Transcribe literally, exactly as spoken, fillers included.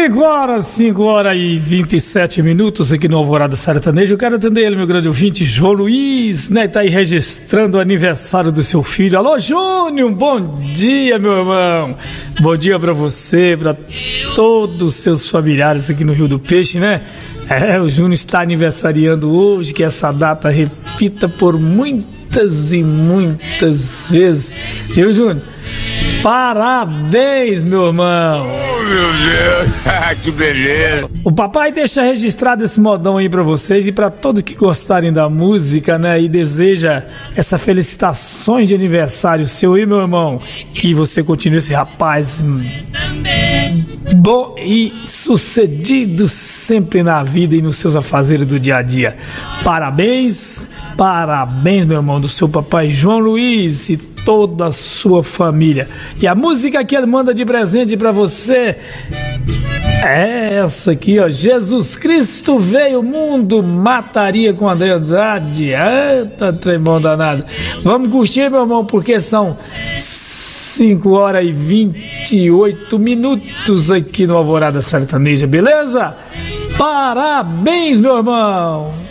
cinco horas, cinco horas e vinte e sete minutos aqui no Alvorada Sertaneja. Eu quero atender ele, meu grande ouvinte, João Luiz, né? Tá aí registrando o aniversário do seu filho. Alô, Júnior, bom dia, meu irmão. Bom dia pra você, pra todos os seus familiares aqui no Rio do Peixe, né? É, o Júnior está aniversariando hoje, que essa data repita por muitas e muitas vezes. Viu, Júnior? Parabéns, meu irmão! Oh, meu Deus! Que beleza! O papai deixa registrado esse modão aí pra vocês e pra todos que gostarem da música, né? E deseja essa felicitações de aniversário seu aí, meu irmão. Que você continue esse rapaz bom e sucedido sempre na vida e nos seus afazeres do dia a dia. Parabéns, parabéns, meu irmão, do seu papai João Luiz e toda a sua família. E a música que ele manda de presente pra você é essa aqui, ó. Jesus Cristo veio ao mundo, mataria com André Andrade. Eita, trem bom danado. Vamos curtir, meu irmão, porque são cinco horas e vinte e oito minutos aqui no Alvorada Sertaneja, beleza? Parabéns, meu irmão!